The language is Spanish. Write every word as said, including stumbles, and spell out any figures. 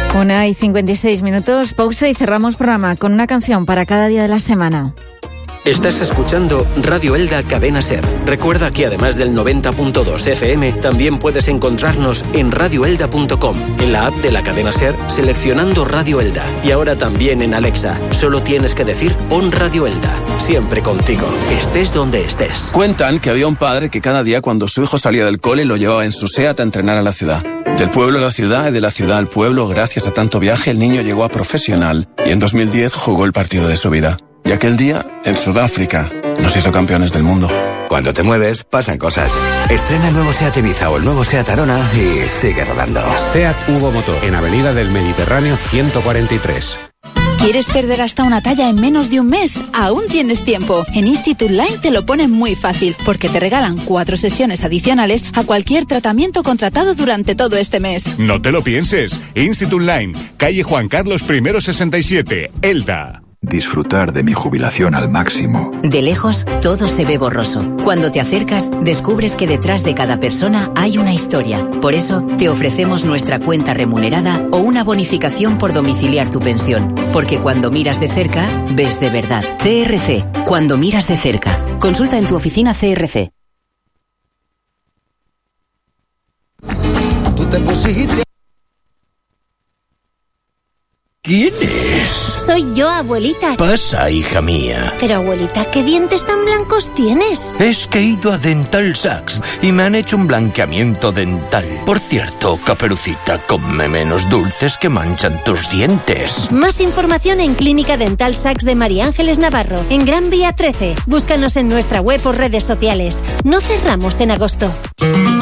Una y cincuenta y seis minutos, pausa y cerramos programa con una canción para cada día de la semana. Estás escuchando Radio Elda Cadena Ser. Recuerda que además del noventa punto dos F M, también puedes encontrarnos en radio elda punto com, en la app de la cadena Ser, seleccionando Radio Elda. Y ahora también en Alexa. Solo tienes que decir pon Radio Elda. Siempre contigo, estés donde estés. Cuentan que había un padre que cada día cuando su hijo salía del cole lo llevaba en su SEAT a entrenar a la ciudad. Del pueblo a la ciudad y de la ciudad al pueblo, gracias a tanto viaje, el niño llegó a profesional y en dos mil diez jugó el partido de su vida. Y aquel día, en Sudáfrica, nos hizo campeones del mundo. Cuando te mueves, pasan cosas. Estrena el nuevo SEAT Ibiza o el nuevo SEAT Arona y sigue rodando. SEAT Hugo Motor, en Avenida del Mediterráneo ciento cuarenta y tres. ¿Quieres perder hasta una talla en menos de un mes? Aún tienes tiempo. En Institute Line te lo ponen muy fácil, porque te regalan cuatro sesiones adicionales a cualquier tratamiento contratado durante todo este mes. No te lo pienses. Institute Line, calle Juan Carlos I sesenta y siete, Elda. Disfrutar de mi jubilación al máximo. De lejos, todo se ve borroso. Cuando te acercas, descubres que detrás de cada persona hay una historia. Por eso, te ofrecemos nuestra cuenta remunerada o una bonificación por domiciliar tu pensión. Porque cuando miras de cerca, ves de verdad. C R C, cuando miras de cerca. Consulta en tu oficina C R C. Tú te pusiste... ¿Quién es? Soy yo, abuelita. Pasa, hija mía. Pero, abuelita, ¿qué dientes tan blancos tienes? Es que he ido a Dental Sacks y me han hecho un blanqueamiento dental. Por cierto, Caperucita, come menos dulces que manchan tus dientes. Más información en Clínica Dental Sacks de María Ángeles Navarro, en Gran Vía trece. Búscanos en nuestra web o redes sociales. No cerramos en agosto.